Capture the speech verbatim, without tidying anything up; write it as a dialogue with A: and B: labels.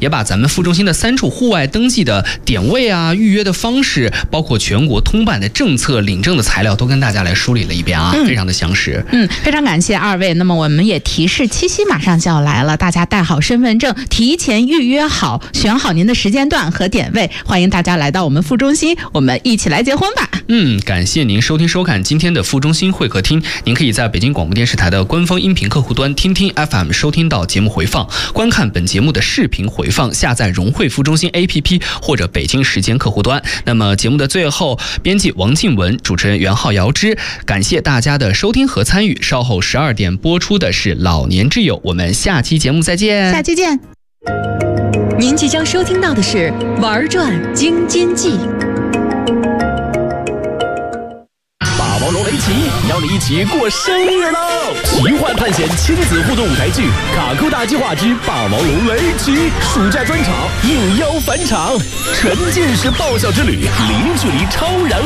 A: 也把咱们副中心的三处户外登记的点位啊、预约的方式，包括全国通办的政策、领证的材料，都跟大家来梳理了一遍啊，嗯、非常的详实。
B: 嗯，非常感谢二位。那么我们也提示，七夕马上就要来了，大家带好身份证，提前预约好，选好您的时间段和点位，欢迎大家来到我们副中心，我们一起来结婚吧。
A: 嗯，感谢您收听收看今天的副中心会客厅。您可以在北京广播电视台的官方音频客户端听听 F M 收听到节目回放，观看本节目的视频回放，下载融汇副中心 A P P 或者北京时间客户端。那么节目的最后，编辑王静文，主持人袁浩瑶之，感谢大家的收听和参与。稍后十二点播出的是老年之友，我们下期节目再见。
B: 下期见。
C: 您即将收听到的是玩转京津冀。
D: 霸王龙围棋邀你一起过生日喽！奇幻探险亲子互动舞台剧《卡酷大计划之霸王龙围棋》暑假专场应邀返场，沉浸式爆笑之旅，零距离超燃